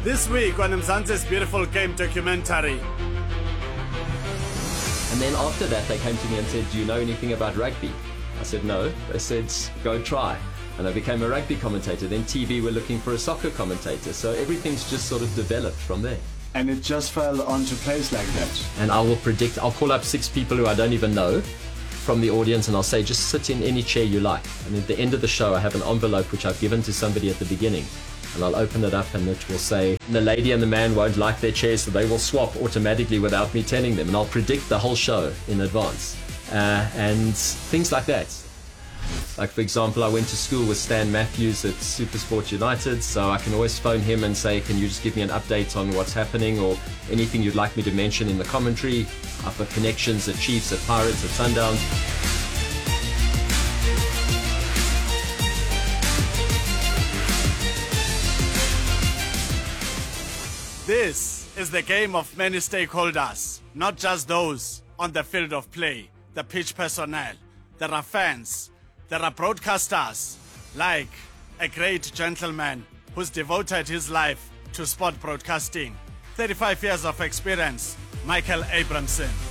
This week on Mzansi's Beautiful Game documentary. And then after that, they came to me and said, do you know anything about rugby? I said, no. They said, go try. And I became a rugby commentator. Then TV were looking for a soccer commentator. So everything's just sort of developed from there. And it just fell onto place like that. And I will predict, I'll call up 6 people who I don't even know from the audience, and I'll say, just sit in any chair you like. And at the end of the show, I have an envelope which I've given to somebody at the beginning. And I'll open it up and it will say, the lady and the man won't like their chairs, so they will swap automatically without me telling them. And I'll predict the whole show in advance. And things like that. Like, for example, I went to school with Stan Matthews at Supersport United, so I can always phone him and say, can you just give me an update on what's happening or anything you'd like me to mention in the commentary? I've got connections at Chiefs, at Pirates, at Sundowns. This is the game of many stakeholders, not just those on the field of play, the pitch personnel. There are fans, there are broadcasters, like a great gentleman who's devoted his life to sport broadcasting. 35 years of experience, Michael Abramson.